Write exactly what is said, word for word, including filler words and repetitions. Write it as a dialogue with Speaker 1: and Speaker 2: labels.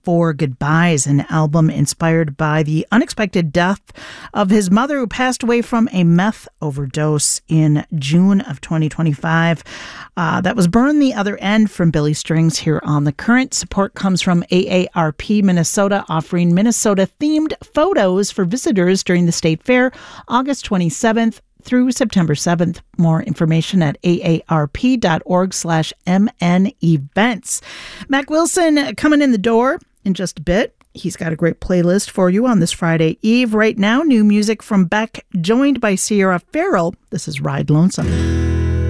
Speaker 1: Four Goodbyes, an album inspired by the unexpected death of his mother, who passed away from a meth overdose in June of twenty twenty-five. Uh, that was Burn the Other End from Billy Strings here on The Current. Support comes from A A R P Minnesota, offering Minnesota-themed photos for visitors during the State Fair, August twenty-seventh through September seventh. More information at aarp.org slash mn events. Mac Wilson coming in the door in just a bit. He's got a great playlist for you on this Friday Eve. Right now, new music from Beck, joined by Sierra Farrell. This is Ride Lonesome.